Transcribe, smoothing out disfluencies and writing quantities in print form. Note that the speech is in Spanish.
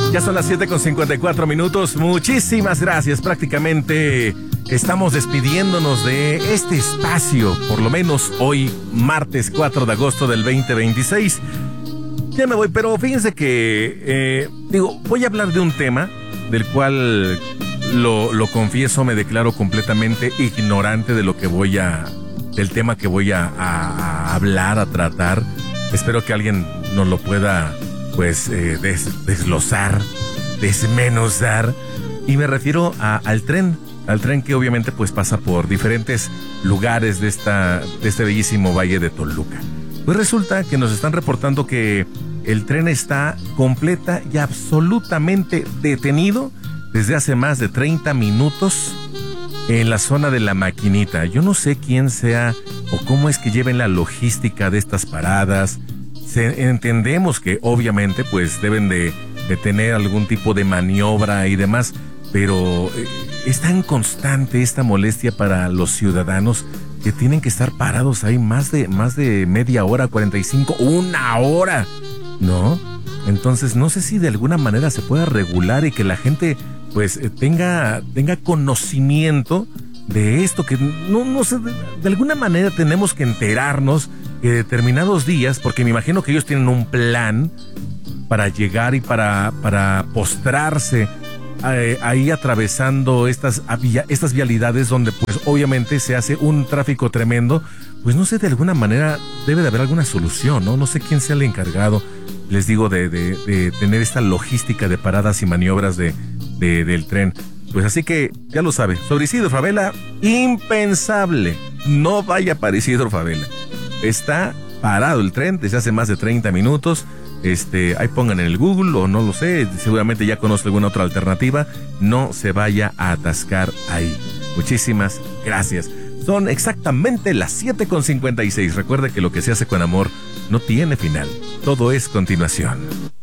Ya son las 7:54. Muchísimas gracias. Prácticamente estamos despidiéndonos de este espacio, por lo menos hoy, martes 4 de agosto del 2026. Ya me voy, pero fíjense que, voy a hablar de un tema del cual, lo confieso, me declaro completamente ignorante de lo que del tema que voy a hablar, a tratar. Espero que alguien nos lo pueda, desglosar, desmenuzar. Y me refiero al tren que obviamente pues pasa por diferentes lugares de este bellísimo valle de Toluca. Pues resulta que nos están reportando que el tren está completa y absolutamente detenido desde hace más de 30 minutos en la zona de La Maquinita. Yo no sé quién sea o cómo es que lleven la logística de estas paradas. Entendemos que obviamente pues deben de tener algún tipo de maniobra y demás, pero es tan constante esta molestia para los ciudadanos que tienen que estar parados ahí más de media hora, 45, una hora, ¿no? Entonces no sé si de alguna manera se pueda regular y que la gente pues tenga conocimiento de esto, que no sé, de alguna manera tenemos que enterarnos que determinados días, porque me imagino que ellos tienen un plan para llegar y para postrarse ahí atravesando estas vialidades donde pues obviamente se hace un tráfico tremendo. Pues no sé, de alguna manera debe de haber alguna solución, ¿no? No sé quién sea el encargado, les digo, de tener esta logística de paradas y maniobras del tren. Pues así que ya lo sabe, sobre Isidro Fabela, impensable, no vaya para Isidro Fabela. Está parado el tren desde hace más de 30 minutos. Ahí pongan en el Google, o no lo sé, seguramente ya conozco alguna otra alternativa. No se vaya a atascar ahí. Muchísimas gracias. Son exactamente las 7:56. Recuerde que lo que se hace con amor no tiene final. Todo es continuación.